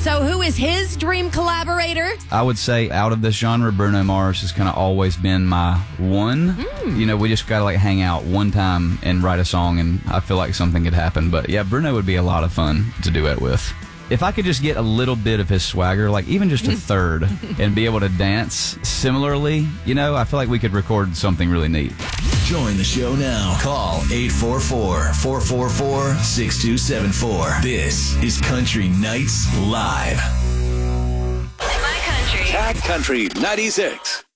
So who is his dream collaborator? I would say out of this genre, Bruno Mars has kind of always been my one. You know, we just got to like hang out one time and write a song, and I feel like something could happen. But yeah, Bruno would be a lot of fun to duet with. If I could just get a little bit of his swagger, like even just a third, and be able to dance similarly, you know, I feel like we could record something really neat. Join the show now. Call 844-444-6274. This is Country Nights Live. My country. Cat Country 96.